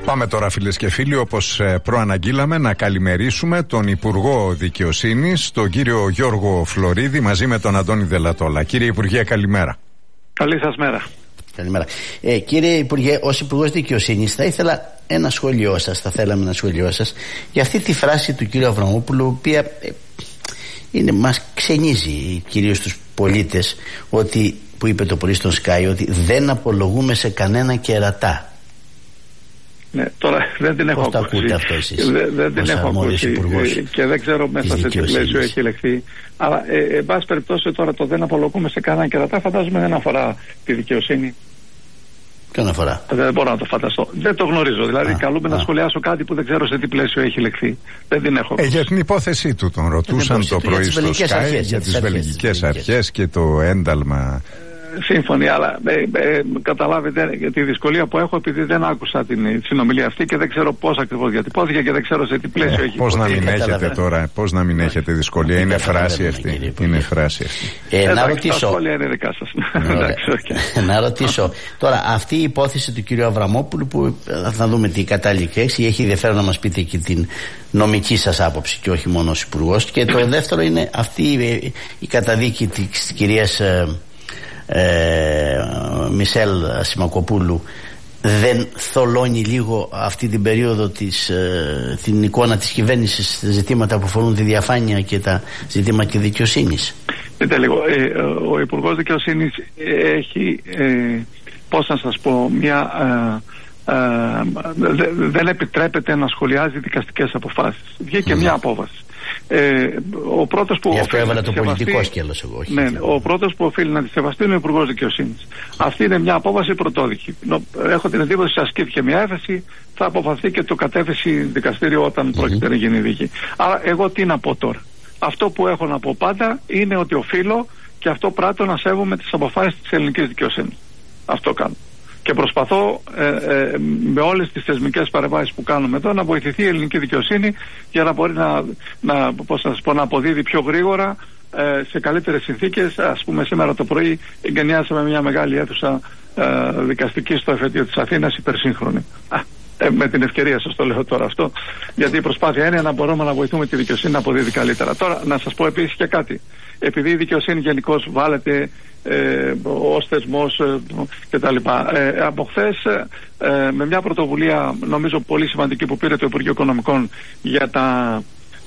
Πάμε τώρα, φίλες και φίλοι, όπως προαναγγείλαμε, να καλημερίσουμε τον Υπουργό Δικαιοσύνης, τον κύριο Γιώργο Φλωρίδη, μαζί με τον Αντώνη Δελατόλα. Κύριε Υπουργέ, καλημέρα. Καλή σας μέρα. Καλημέρα. Κύριε Υπουργέ, ως Υπουργός Δικαιοσύνης θα ήθελα ένα σχόλιο σας, θα θέλαμε ένα σχόλιο σας για αυτή τη φράση του κύριου Αβραμόπουλου, η οποία μας ξενίζει κυρίως τους πολίτες, που είπε το πρωί στον Sky, ότι δεν απολογούμε σε κανένα κερατά. Ναι, τώρα δεν την έχω ακούσει. Ακούτε αυτό εσείς? Δεν την έχω ακούσει και δεν ξέρω μέσα σε τι πλαίσιο έχει ελεγχθεί. Αλλά εν πάση περιπτώσει, τώρα το δεν απολογούμε σε κανένα κερατά φαντάζομαι δεν αφορά τη δικαιοσύνη. Ποιον αφορά? Δεν μπορώ να το φανταστώ. Δεν το γνωρίζω. Δηλαδή, καλούμε να σχολιάσω κάτι που δεν ξέρω σε τι πλαίσιο έχει λεχθεί. Δεν την έχω. Για την υπόθεσή του τον ρωτούσαν το πρωί στο Sky για τις βελγικές αρχές και το ένταλμα. Σύμφωνοι, αλλά καταλάβετε τη δυσκολία που έχω επειδή δεν άκουσα την συνομιλία αυτή και δεν ξέρω πώς ακριβώς διατυπώθηκε και δεν ξέρω σε τι πλαίσιο έχει. Πώς να μην έχετε τώρα, πώς να μην έχετε δυσκολία, είναι φράση αυτή. Είναι φράση αυτή. Να ρωτήσω. Τα σχόλια είναι δικά σας. Να ρωτήσω τώρα, αυτή η υπόθεση του κυρίου Αβραμόπουλου, που θα δούμε τι κατάληξη έχει ενδιαφέρον να μας πείτε και την νομική σας άποψη και όχι μόνο ως Υπουργός. Και το δεύτερο είναι αυτή η καταδίκη της κυρίας Μισελ Σιμακοπούλου. Δεν θολώνει λίγο αυτή την περίοδο την εικόνα της κυβέρνησης στα ζητήματα που αφορούν τη διαφάνεια και τα ζητήματα δικαιοσύνης? Δείτε λίγο, ο Υπουργός Δικαιοσύνης έχει, πώς να σας πω, δεν επιτρέπεται να σχολιάζει δικαστικές αποφάσεις. Βγήκε μια απόφαση. Ο πρώτος που έβαλε το πολιτικό σκέλος εγώ. Ο πρώτος που οφείλει να τη σεβαστεί είναι ο Υπουργός Δικαιοσύνης. Αυτή είναι μια απόφαση πρωτόδικη. Έχω την εντύπωση ότι ασκήθηκε μια έφεση, θα αποφαθεί και το κατέφεση δικαστήριο όταν πρόκειται να γίνει δίκη. Άρα εγώ τι να πω τώρα? Αυτό που έχω να πω πάντα είναι ότι οφείλω και αυτό πράττω να σέβομαι τις αποφάσεις της ελληνικής δικαιοσύνης. Αυτό κάνω. Και προσπαθώ με όλες τις θεσμικές παρεμβάσεις που κάνουμε εδώ να βοηθηθεί η ελληνική δικαιοσύνη για να μπορεί να αποδίδει πιο γρήγορα σε καλύτερες συνθήκες. Ας πούμε, σήμερα το πρωί εγκαινιάσαμε μια μεγάλη αίθουσα δικαστική στο εφετείο της Αθήνας, υπερσύγχρονη. Με την ευκαιρία σας το λέω τώρα αυτό, γιατί η προσπάθεια είναι να μπορούμε να βοηθούμε τη δικαιοσύνη να αποδίδει καλύτερα. Τώρα να σας πω επίσης και κάτι. Επειδή η δικαιοσύνη γενικώς βάλεται ως θεσμός κτλ. Από χθες με μια πρωτοβουλία νομίζω πολύ σημαντική που πήρε το Υπουργείο Οικονομικών για τα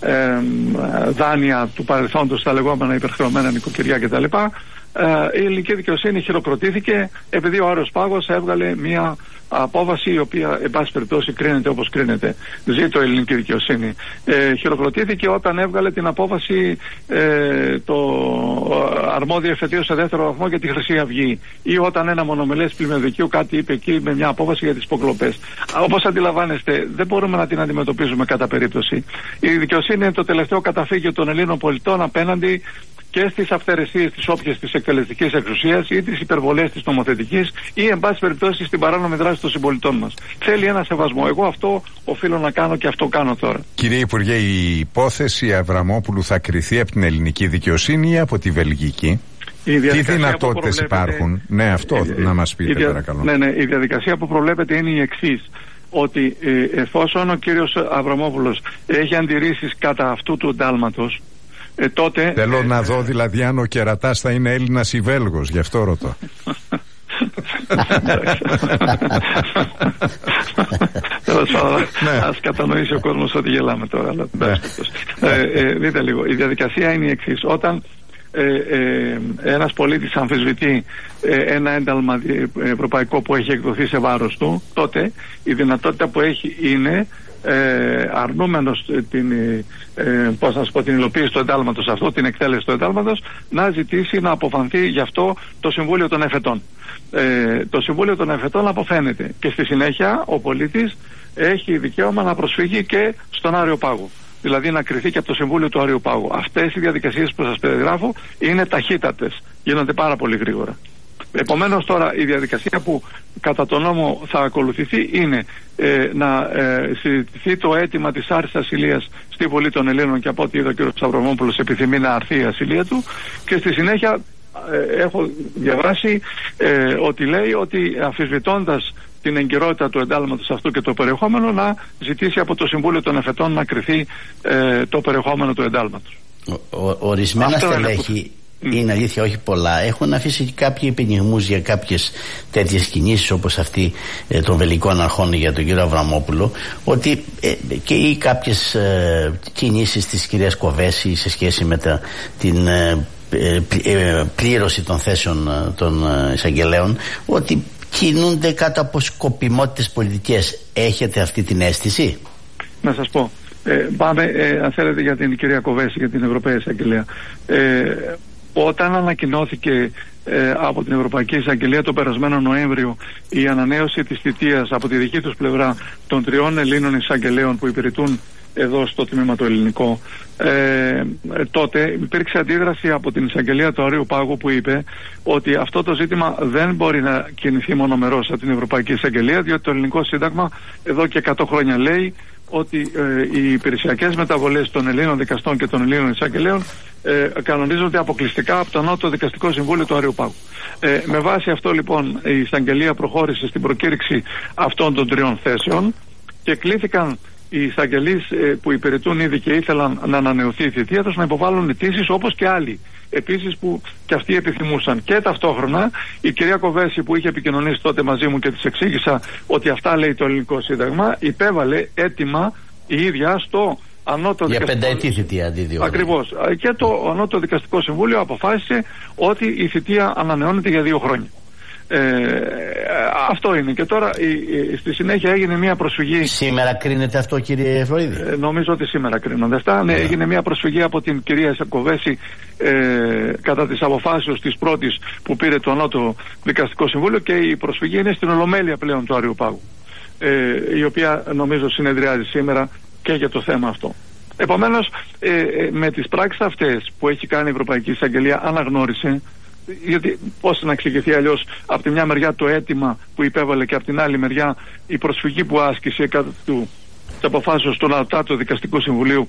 δάνεια του παρελθόντος, τα λεγόμενα υπερχρεωμένα νοικοκυριά κτλ. Η ελληνική δικαιοσύνη χειροκροτήθηκε επειδή ο Άρεος Πάγος έβγαλε μια απόφαση η οποία εν πάση περιπτώσει κρίνεται όπως κρίνεται. Ζήτω η ελληνική δικαιοσύνη. Χειροκροτήθηκε όταν έβγαλε την απόφαση το αρμόδιο εφετείο σε δεύτερο βαθμό για τη Χρυσή Αυγή, ή όταν ένα μονομελές πλημμυροδικείο κάτι είπε εκεί με μια απόφαση για τις υποκλοπές. Όπως αντιλαμβάνεστε, δεν μπορούμε να την αντιμετωπίζουμε κατά περίπτωση. Η δικαιοσύνη είναι το τελευταίο καταφύγιο των Ελλήνων πολιτών απέναντι και στις αυθαιρεσίες της όποιας της εκτελεστικής εξουσίας ή τις υπερβολές της νομοθετικής ή εν πάση περιπτώσει στην παράνομη δράση των συμπολιτών μας. Θέλει ένα σεβασμό. Εγώ αυτό οφείλω να κάνω και αυτό κάνω τώρα. Κύριε Υπουργέ, η υπόθεση Αβραμόπουλου θα κριθεί από την ελληνική δικαιοσύνη ή από τη βελγική? Τι δυνατότητες υπάρχουν? Ναι, αυτό να μας πείτε παρακαλώ. Ναι, η διαδικασία που προβλέπεται είναι η εξής. Ότι εφόσον ο κύριος Αβραμόπουλος έχει αντιρρήσεις κατά αυτού του εντάλματος, τότε... Θέλω να δω δηλαδή αν ο κερατάς θα είναι Έλληνας ή Βέλγος, γι' αυτό ρωτώ. Ας κατανοήσει ο κόσμος ότι γελάμε τώρα. Δείτε λίγο, η διαδικασία είναι η εξής. Όταν ένας πολίτης αμφισβητεί ένα ένταλμα ευρωπαϊκό που έχει εκδοθεί σε βάρος του, τότε η δυνατότητα που έχει είναι αρνούμενος την υλοποίηση του εντάλματος αυτό, την εκτέλεση του εντάλματος, να ζητήσει να αποφανθεί γι' αυτό το Συμβούλιο των Εφετών. Το Συμβούλιο των Εφετών αποφαίνεται και στη συνέχεια ο πολίτης έχει δικαίωμα να προσφύγει και στον Άριο Πάγο. Δηλαδή να κριθεί και από το Συμβούλιο του Άριου Πάγου. Αυτές οι διαδικασίες που σας περιγράφω είναι ταχύτατες, γίνονται πάρα πολύ γρήγορα. Επομένως τώρα η διαδικασία που κατά τον νόμο θα ακολουθηθεί είναι να συζητηθεί το αίτημα της άρσης ασυλίας στη Βουλή των Ελλήνων, και από ό,τι είδε ο κ. Αβραμόπουλος επιθυμεί να αρθεί η ασυλία του, και στη συνέχεια έχω διαβάσει ότι λέει ότι αμφισβητώντας την εγκυρότητα του εντάλματος αυτού και το περιεχόμενο, να ζητήσει από το Συμβούλιο των Εφετών να κριθεί το περιεχόμενο του εντάλματος. Ορισμένα στελέχη, είναι αλήθεια, όχι πολλά, έχουν αφήσει κάποιοι επενιγμούς για κάποιες τέτοιες κινήσεις, όπως αυτή των βελγικών αρχών για τον κύριο Αβραμόπουλο, ότι και ή κάποιες κινήσεις της κυρίας Κοβέση σε σχέση με την πλήρωση των θέσεων των εισαγγελέων, ότι κινούνται κάτω από σκοπιμότητες πολιτικές. Έχετε αυτή την αίσθηση? Να σας πω, πάμε αν θέλετε για την κυρία Κοβέση, για την Ευρωπαϊκή Εισαγγελία. Όταν ανακοινώθηκε από την Ευρωπαϊκή Εισαγγελία τον περασμένο Νοέμβριο η ανανέωση της θητείας από τη δική τους πλευρά των 3 Ελλήνων εισαγγελέων που υπηρετούν εδώ στο τμήμα το ελληνικό, τότε υπήρξε αντίδραση από την εισαγγελία του Αριού Πάγου, που είπε ότι αυτό το ζήτημα δεν μπορεί να κινηθεί μονομερώς από την Ευρωπαϊκή Εισαγγελία, διότι το ελληνικό σύνταγμα εδώ και 100 χρόνια λέει ότι οι υπηρεσιακές μεταβολές των Ελλήνων δικαστών και των Ελλήνων εισαγγελέων κανονίζονται αποκλειστικά από το Ανώτατο Δικαστικό Συμβούλιο του Αριού Πάγου. Με βάση αυτό λοιπόν η εισαγγελία προχώρησε στην προκήρυξη αυτών των 3 θέσεων και κλήθηκαν οι εισαγγελείς που υπηρετούν ήδη και ήθελαν να ανανεωθεί η θητεία τους να υποβάλουν αιτήσεις, όπως και άλλοι επίσης που και αυτοί επιθυμούσαν. Και ταυτόχρονα η κυρία Κοβέση, που είχε επικοινωνήσει τότε μαζί μου και της εξήγησα ότι αυτά λέει το ελληνικό σύνταγμα, υπέβαλε αίτημα η ίδια στο Ανώτατο για Δικαστικό... πενταετή θητεία αντί 2. Ακριβώς. Και το Ανώτατο Δικαστικό Συμβούλιο αποφάσισε ότι η θητεία ανανεώνεται για 2 χρόνια. Αυτό είναι. Και τώρα στη συνέχεια έγινε μια προσφυγή. Σήμερα κρίνεται αυτό, κύριε Φλωρίδη? Νομίζω ότι σήμερα κρίνονται αυτά. Ναι, έγινε μια προσφυγή από την κυρία Κοβέση κατά της αποφάσεως της πρώτης που πήρε το Ανώτατο Δικαστικό Συμβούλιο, και η προσφυγή είναι στην Ολομέλεια πλέον του Αριού Πάγου, η οποία νομίζω συνεδριάζει σήμερα και για το θέμα αυτό. Επομένως, με τις πράξεις αυτές που έχει κάνει η Ευρωπαϊκή Εισαγγελία, αναγνώρισε, γιατί πώς να εξηγηθεί αλλιώς από τη μια μεριά το αίτημα που υπέβαλε και από την άλλη μεριά η προσφυγή που άσκησε κατά της αποφάσεως του Ανώτατου Δικαστικού Συμβουλίου,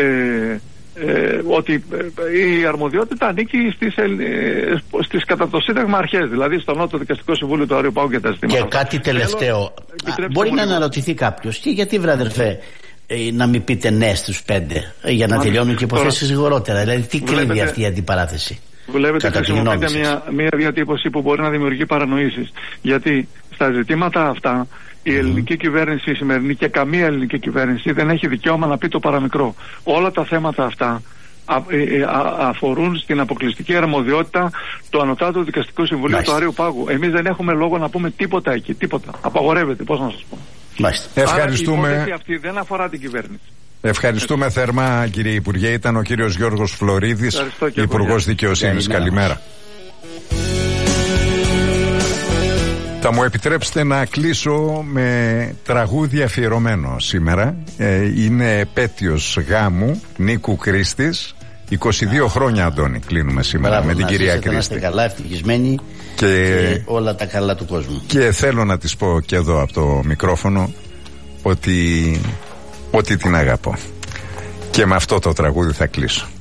ότι η αρμοδιότητα ανήκει στις κατά το Σύνταγμα αρχές, δηλαδή στο Ανώτατο Δικαστικό Συμβούλιο του Αριού Πάγου και τα ζητήματα. Και κάτι τελευταίο. Μπορεί να αναρωτηθεί κάποιος, και γιατί, βραδερφέ, να μην πείτε ναι στους 5 για να τελειώνουν και υποθέσεις γρηγορότερα? Δηλαδή, τι κρύβει αυτή η αντιπαράθεση? Βλέπετε, χρησιμοποιείτε μια διατύπωση που μπορεί να δημιουργεί παρανοήσεις. Γιατί στα ζητήματα αυτά η ελληνική κυβέρνηση, η σημερινή, και καμία ελληνική κυβέρνηση δεν έχει δικαίωμα να πει το παραμικρό. Όλα τα θέματα αυτά αφορούν στην αποκλειστική αρμοδιότητα του Ανωτάτου Δικαστικού Συμβουλίου του Αριού Πάγου. Εμείς δεν έχουμε λόγο να πούμε τίποτα εκεί. Τίποτα. Απαγορεύεται. Πώς να σας πω. Ευχαριστούμε. Άρα η υπόθεση αυτή δεν αφορά την κυβέρνηση. Ευχαριστούμε θερμά, κύριε Υπουργέ. Ήταν ο κύριος Γιώργος Φλωρίδης, Υπουργός Δικαιοσύνης. Καλημέρα. Θα μου επιτρέψετε να κλείσω με τραγούδι αφιερωμένο σήμερα. Είναι επέτειος γάμου Νίκου Κρίστης. 22 χρόνια, Αντώνη, κλείνουμε σήμερα. Μπράβο, με την κυρία Κρίστη. Να είστε καλά, ευτυχισμένοι και όλα τα καλά του κόσμου. Και θέλω να της πω και εδώ από το μικρόφωνο ότι την αγαπώ. Και με αυτό το τραγούδι θα κλείσω.